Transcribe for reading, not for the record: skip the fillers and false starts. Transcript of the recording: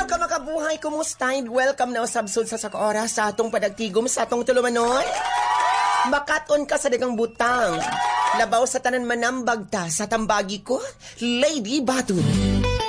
ka makabuhay, kumusta? Welcome na usab-sud sa oras sa atong padagtigom sa atong tulumanon. Makaton ka sa dagang butang. Labaw sa tanan manambag ta sa tambagi ko, Lady Batun.